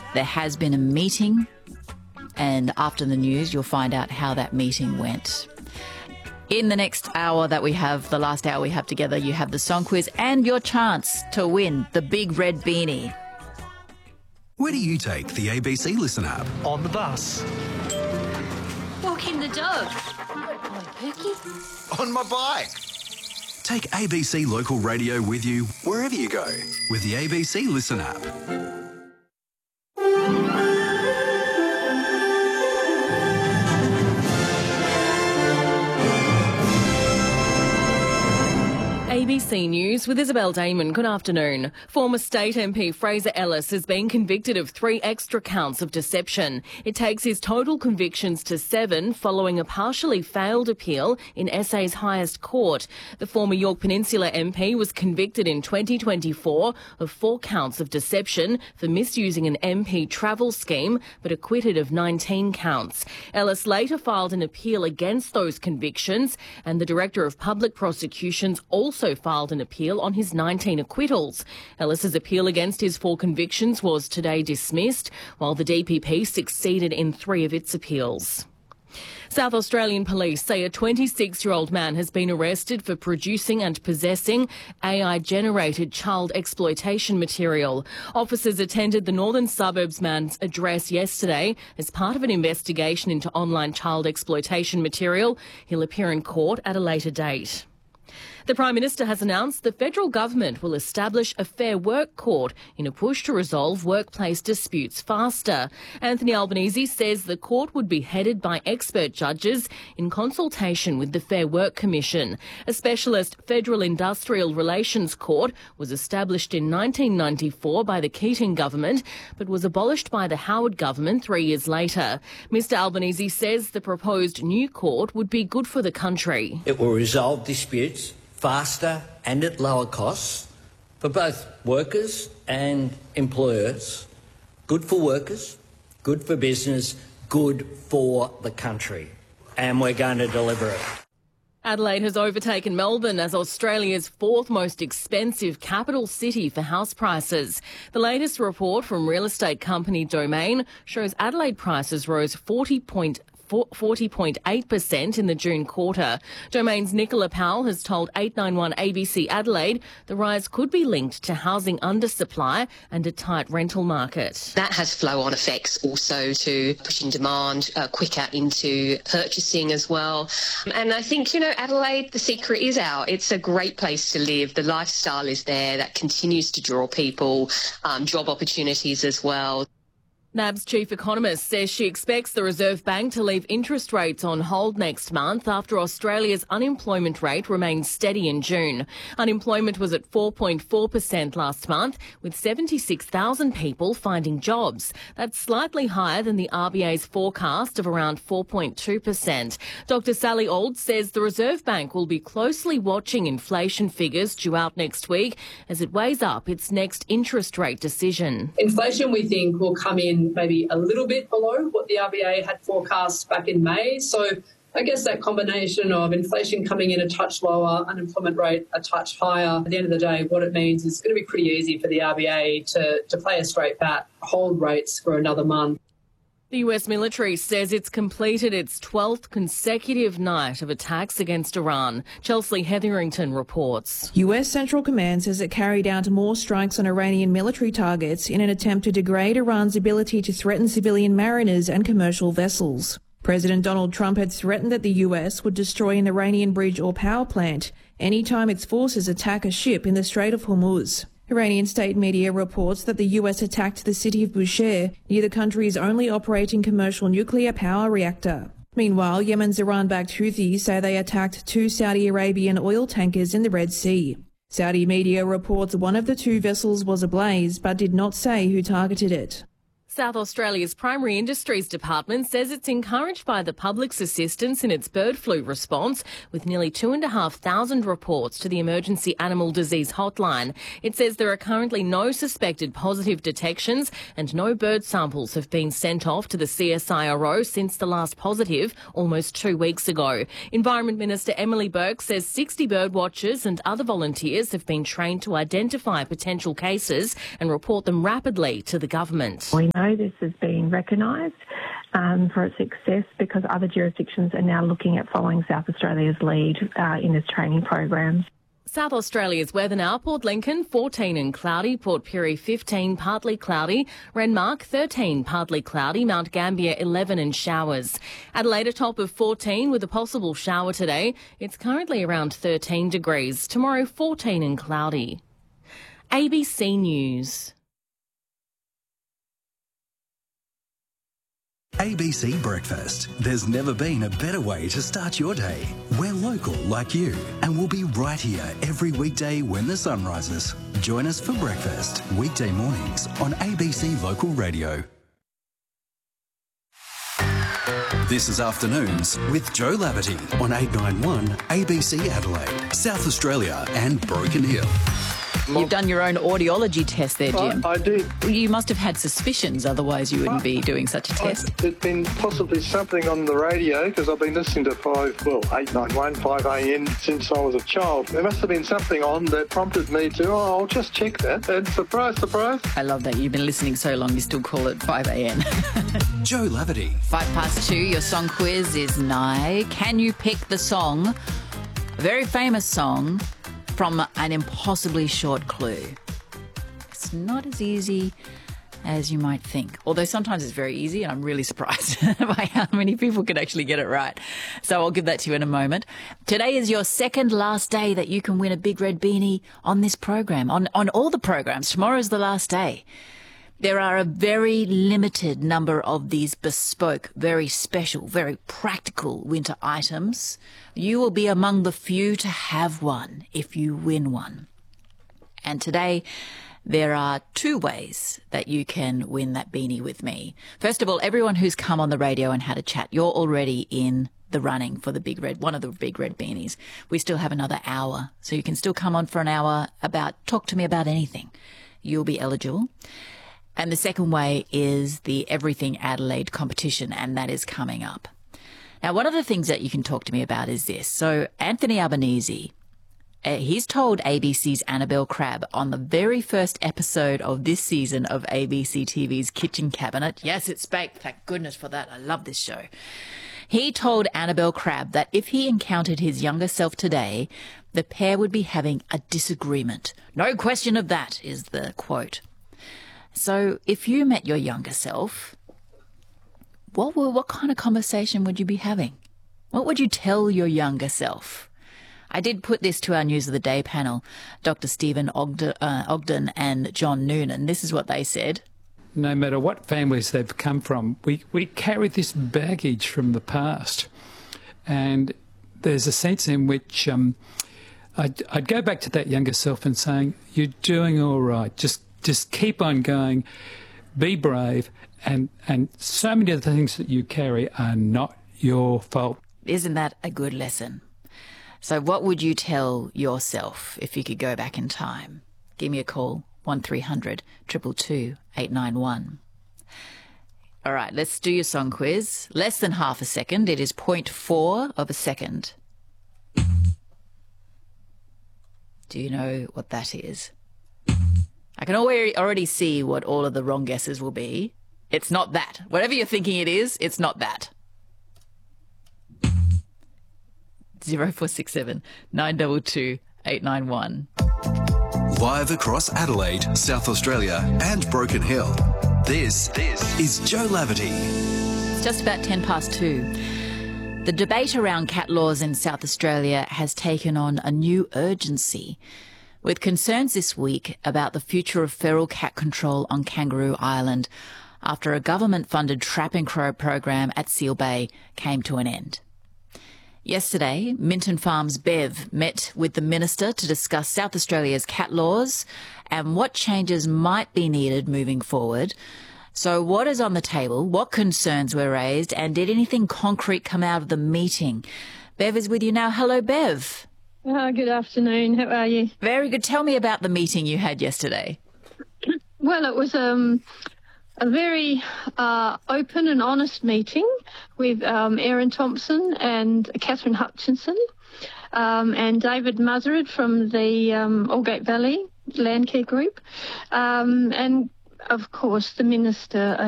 There has been a meeting, and after the news, you'll find out how that meeting went. In the next hour that we have, the last hour we have together, you have the song quiz and your chance to win the big red beanie. Where do you take the ABC Listen app? On the bus. Walking the dog. On Pookie. On my bike. Take ABC Local Radio with you wherever you go with the ABC Listen app. ABC News with Isabel Damon. Good afternoon. Former State MP Fraser Ellis has been convicted of 3 extra counts of deception. It takes his total convictions to 7 following a partially failed appeal in SA's highest court. The former Yorke Peninsula MP was convicted in 2024 of 4 counts of deception for misusing an MP travel scheme, but acquitted of 19 counts. Ellis later filed an appeal against those convictions, and the Director of Public Prosecutions also filed an appeal on his 19 acquittals. Ellis's appeal against his 4 convictions was today dismissed, while the DPP succeeded in 3 of its appeals. South Australian police say a 26-year-old man has been arrested for producing and possessing AI-generated child exploitation material. Officers attended the Northern Suburbs man's address yesterday as part of an investigation into online child exploitation material. He'll appear in court at a later date. The Prime Minister has announced the federal government will establish a Fair Work Court in a push to resolve workplace disputes faster. Anthony Albanese says the court would be headed by expert judges in consultation with the Fair Work Commission. A specialist federal industrial relations court was established in 1994 by the Keating government, but was abolished by the Howard government 3 years later. Mr Albanese says the proposed new court would be good for the country. It will resolve disputes faster and at lower costs for both workers and employers. Good for workers, good for business, good for the country. And we're going to deliver it. Adelaide has overtaken Melbourne as Australia's 4th most expensive capital city for house prices. The latest report from real estate company Domain shows Adelaide prices rose 40.8% in the June quarter. Domain's Nicola Powell has told 891 ABC Adelaide the rise could be linked to housing undersupply and a tight rental market. That has flow-on effects also to pushing demand quicker into purchasing as well. And I think, Adelaide, the secret is out. It's a great place to live. The lifestyle is there. That continues to draw people, job opportunities as well. NAB's chief economist says she expects the Reserve Bank to leave interest rates on hold next month after Australia's unemployment rate remained steady in June. Unemployment was at 4.4% last month, with 76,000 people finding jobs. That's slightly higher than the RBA's forecast of around 4.2%. Dr Sally Auld says the Reserve Bank will be closely watching inflation figures due out next week as it weighs up its next interest rate decision. Inflation, we think, will come in maybe a little bit below what the RBA had forecast back in May. So I guess that combination of inflation coming in a touch lower, unemployment rate a touch higher, at the end of the day, what it means is it's going to be pretty easy for the RBA to play a straight bat, hold rates for another month. The US military says it's completed its 12th consecutive night of attacks against Iran. Chelsea Hetherington reports. US Central Command says it carried out more strikes on Iranian military targets in an attempt to degrade Iran's ability to threaten civilian mariners and commercial vessels. President Donald Trump had threatened that the US would destroy an Iranian bridge or power plant anytime its forces attack a ship in the Strait of Hormuz. Iranian state media reports that the US attacked the city of Bushehr, near the country's only operating commercial nuclear power reactor. Meanwhile, Yemen's Iran-backed Houthis say they attacked 2 Saudi Arabian oil tankers in the Red Sea. Saudi media reports one of the 2 vessels was ablaze, but did not say who targeted it. South Australia's Primary Industries Department says it's encouraged by the public's assistance in its bird flu response, with nearly 2,500 reports to the Emergency Animal Disease Hotline. It says there are currently no suspected positive detections and no bird samples have been sent off to the CSIRO since the last positive almost 2 weeks ago. Environment Minister Emily Burke says 60 bird watchers and other volunteers have been trained to identify potential cases and report them rapidly to the government. We know this has been recognised for its success because other jurisdictions are now looking at following South Australia's lead in its training programs. South Australia's weather now. Port Lincoln 14 and cloudy, Port Pirie 15 partly cloudy, Renmark 13 partly cloudy, Mount Gambier 11 and showers. Adelaide a top of 14 with a possible shower today. It's currently around 13 degrees. Tomorrow 14 and cloudy. ABC News. ABC Breakfast. There's never been a better way to start your day. We're local like you, and we'll be right here every weekday when the sun rises. Join us for breakfast, weekday mornings on ABC Local Radio. This is Afternoons with Joe Laverty on 891 ABC Adelaide, South Australia and Broken Hill. You've done your own audiology test there, Jim. I did. You must have had suspicions, otherwise you wouldn't be doing such a test. There's been possibly something on the radio because I've been listening to 891, 5am since I was a child. There must have been something on that prompted me to, I'll just check that. And surprise, surprise. I love that you've been listening so long you still call it 5am. Joe Laverty. 2:05, your song quiz is nigh. Can you pick the song, a very famous song, from an impossibly short clue? It's not as easy as you might think, although sometimes it's very easy, and I'm really surprised by how many people can actually get it right. So I'll give that to you in a moment. Today is your second last day that you can win a Big Red Beanie on this program, on all the programs. Tomorrow's the last day. There are a very limited number of these bespoke, very special, very practical winter items. You will be among the few to have one if you win one. And today, there are two ways that you can win that beanie with me. First of all, everyone who's come on the radio and had a chat, you're already in the running for the one of the Big Red Beanies. We still have another hour, so you can still come on for an hour talk to me about anything. You'll be eligible. And the second way is the Everything Adelaide competition, and that is coming up. Now, one of the things that you can talk to me about is this. So Anthony Albanese, he's told ABC's Annabelle Crabb on the very first episode of this season of ABC TV's Kitchen Cabinet. Yes, it's baked. Thank goodness for that. I love this show. He told Annabelle Crabb that if he encountered his younger self today, the pair would be having a disagreement. No question of that, is the quote. So if you met your younger self, what kind of conversation would you be having? What would you tell your younger self? I did put this to our News of the Day panel, Dr. Stephen Ogden and John Noonan. This is what they said. No matter what families they've come from, we carry this baggage from the past. And there's a sense in which I'd go back to that younger self and saying, you're doing all right, just keep on going, be brave, and so many of the things that you carry are not your fault. Isn't that a good lesson? So what would you tell yourself if you could go back in time? Give me a call, 1300 222 891. All right, let's do your song quiz. Less than half a second. It is 0.4 of a second. Do you know what that is? I can already see what all of the wrong guesses will be. It's not that. Whatever you're thinking it is, it's not that. 0467 922 891. Live across Adelaide, South Australia and Broken Hill. This is Joe Laverty. It's just about 2:10. The debate around cat laws in South Australia has taken on a new urgency, with concerns this week about the future of feral cat control on Kangaroo Island after a government-funded trap and crow program at Seal Bay came to an end. Yesterday, Minton Farms Bev met with the Minister to discuss South Australia's cat laws and what changes might be needed moving forward. So what is on the table? What concerns were raised? And did anything concrete come out of the meeting? Bev is with you now. Hello, Bev. Good afternoon. How are you? Very good. Tell me about the meeting you had yesterday. Well, it was a very open and honest meeting with Erin Thompson and Catherine Hutchinson and David Muzzard from the Aldgate Valley Landcare Group, and of course the Minister